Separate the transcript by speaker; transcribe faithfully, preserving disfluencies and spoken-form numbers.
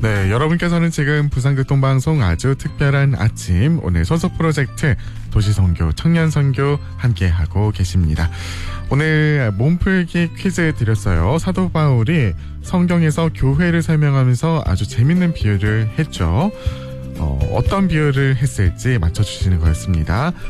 Speaker 1: 네, 여러분께서는 지금 부산교통방송 아주 특별한 아침, 오늘 소속 프로젝트 도시선교, 청년선교 함께하고 계십니다. 오늘 몸풀기 퀴즈 드렸어요. 사도 바울이 성경에서 교회를 설명하면서 아주 재밌는 비유를 했죠. 어, 어떤 비유를 했을지 맞춰주시는 거였습니다.